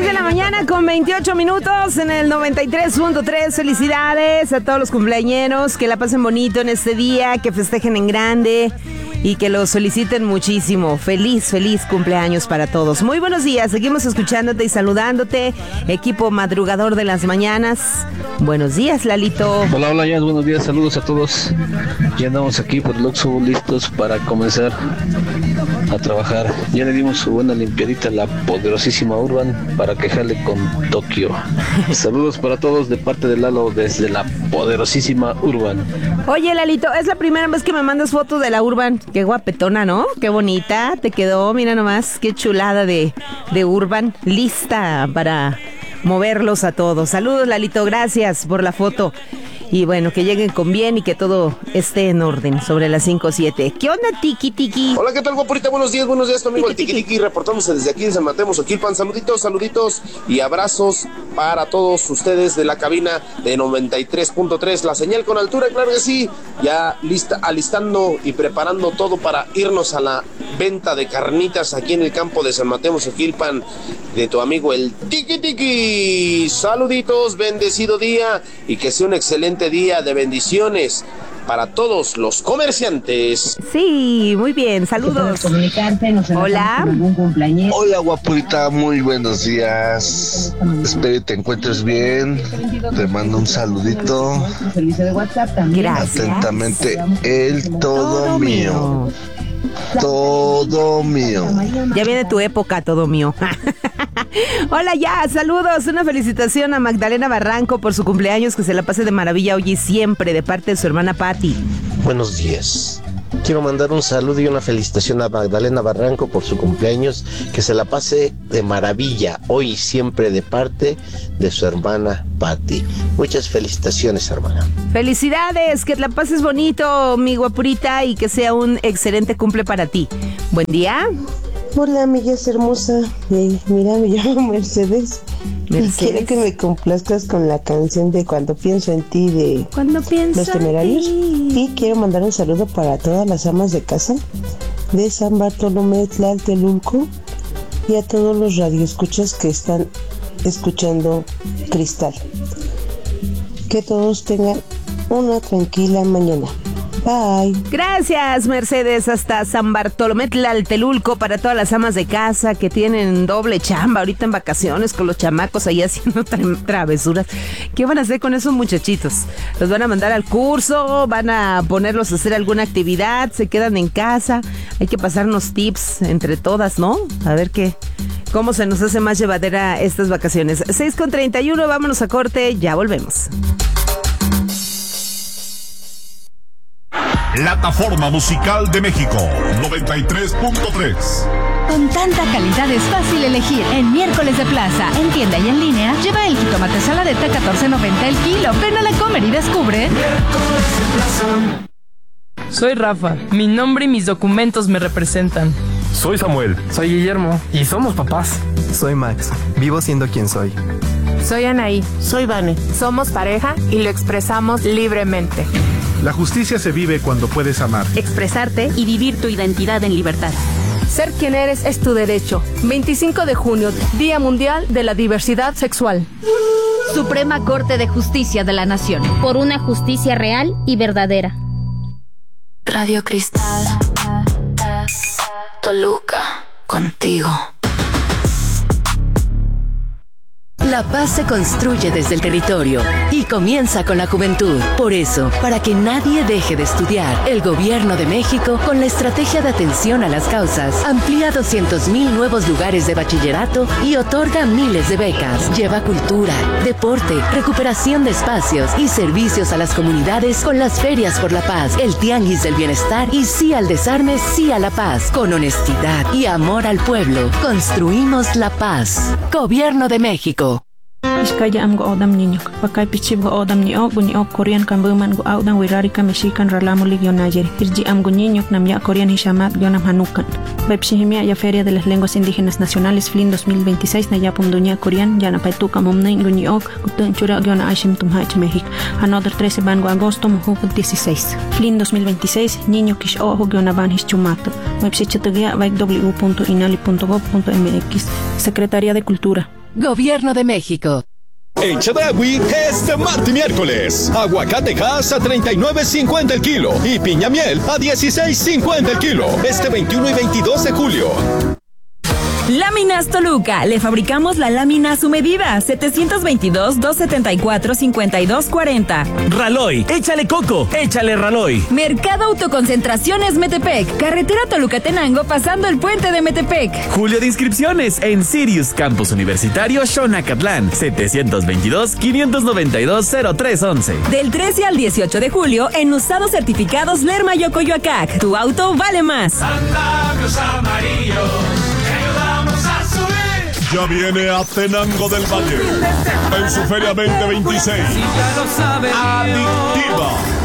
de la mañana con 28 minutos en el 93.3. Felicidades a todos los cumpleañeros, que la pasen bonito en este día, que festejen en grande y que los feliciten muchísimo. Feliz cumpleaños para todos. Muy buenos días, seguimos escuchándote y saludándote, equipo madrugador de las mañanas. Buenos días, Lalito. Hola, ya, buenos días, saludos a todos. Ya andamos aquí por el Oxxo listos para comenzar a trabajar. Ya le dimos su buena limpiadita a la poderosísima Urban para que jale con Tokio. Saludos para todos de parte de Lalo desde la poderosísima Urban. Oye, Lalito, es la primera vez que me mandas foto de la Urban. Qué guapetona, ¿no? Qué bonita te quedó, mira nomás, qué chulada de Urban, lista para moverlos a todos. Saludos, Lalito, gracias por la foto. Y bueno, que lleguen con bien y que todo esté en orden sobre las 5:07. ¿Qué onda, Tiki Tiki? Hola, ¿qué tal, guapurita? Buenos días, tu amigo el Tiki Tiki, reportándose desde aquí de San Mateo, Xochilpan. Saluditos y abrazos para todos ustedes de la cabina de 93.3, la señal con altura, claro que sí. Ya alistando y preparando todo para irnos a la venta de carnitas aquí en el campo de San Mateo, Xochilpan, de tu amigo el Tiki Tiki. Saluditos, bendecido día y que sea un excelente día de bendiciones para todos los comerciantes. Sí, muy bien, saludos. Hola. Hola, guapurita, muy buenos días. Espero que te encuentres bien. Te mando un saludito. Gracias. Atentamente, el todo mío. Todo mío. Ya viene tu época, todo mío. Hola, ya, saludos, una felicitación a Magdalena Barranco por su cumpleaños, que se la pase de maravilla hoy y siempre, de parte de su hermana Patti. Buenos días. Quiero mandar un saludo y una felicitación a Magdalena Barranco por su cumpleaños, que se la pase de maravilla hoy y siempre, de parte de su hermana Patti. Muchas felicitaciones, hermana. Felicidades, que la pases bonito, mi guapurita, y que sea un excelente cumple para ti. Buen día. Hola, amiga hermosa. Mira, me llamo Mercedes. Y quiero que me complazcas con la canción de Cuando Pienso en Ti de Los Temerarios. Y quiero mandar un saludo para todas las amas de casa de San Bartolomé Tlaltelulco y a todos los radioescuchas que están escuchando Cristal. Que todos tengan una tranquila mañana. Bye. Gracias, Mercedes, hasta San Bartolomé Tlaltelulco, para todas las amas de casa que tienen doble chamba ahorita en vacaciones con los chamacos ahí haciendo travesuras. ¿Qué van a hacer con esos muchachitos? ¿Los van a mandar al curso? ¿Van a ponerlos a hacer alguna actividad? ¿Se quedan en casa? Hay que pasarnos tips entre todas, ¿no? A ver cómo se nos hace más llevadera estas vacaciones. 6:31, vámonos a corte, ya volvemos. Plataforma Musical de México 93.3. Con tanta calidad es fácil elegir. En Miércoles de Plaza, en tienda y en línea, lleva el jitomate saladeta $14.90 el kilo. Ven a la Comer y descubre. Miércoles de Plaza. Soy Rafa. Mi nombre y mis documentos me representan. Soy Samuel. Soy Guillermo. Y somos papás. Soy Max. Vivo siendo quien soy. Soy Anaí. Soy Vane. Somos pareja y lo expresamos libremente. La justicia se vive cuando puedes amar, expresarte y vivir tu identidad en libertad. Ser quien eres es tu derecho. 25 de junio, Día Mundial de la Diversidad Sexual. Suprema Corte de Justicia de la Nación. Por una justicia real y verdadera. Radio Cristal, Toluca, contigo. La paz se construye desde el territorio y comienza con la juventud. Por eso, para que nadie deje de estudiar, el Gobierno de México, con la estrategia de atención a las causas, amplía 200,000 nuevos lugares de bachillerato y otorga miles de becas. Lleva cultura, deporte, recuperación de espacios y servicios a las comunidades con las ferias por la paz, el tianguis del bienestar y sí al desarme, sí a la paz. Con honestidad y amor al pueblo, construimos la paz. Gobierno de México. Iskaya am go odam ninyok pakai pichib go odam ni ok Korean kan buman go audan wirari ka Mexican ralamo ligio Nayer irji am go ninyok nam ya Korean hishamat gionam hanukan Bepshihimia ya Feria de las Lenguas Indígenas Nacionales FLIN 2026 na yapum dunia Korean ya na paituka momnai go niok gutun chura giona ashim tumhach México another 13 ban go agosto muhu 16 FLIN 2026 niño kish ojo giona ban hischumato website chatugia w.inali.gov.mx Secretaría de Cultura. Gobierno de México. En Chedraui, este martes y miércoles, aguacate Hass a $39.50 el kilo y piña miel a $16.50 el kilo, este 21 y 22 de julio. Láminas Toluca. Le fabricamos la lámina a su medida. 722-274-5240. Raloy. Échale coco. Échale Raloy. Mercado Autoconcentraciones Metepec. Carretera Toluca-Tenango pasando el puente de Metepec. Julio de inscripciones en Sirius Campus Universitario Xonacatlán. 722-592-0311. Del 13 al 18 de julio en usados certificados Lerma y Ocoyoacac. Tu auto vale más. Andamios amarillos. Ya viene a Tenango del Valle en su Feria 2026. Adictiva.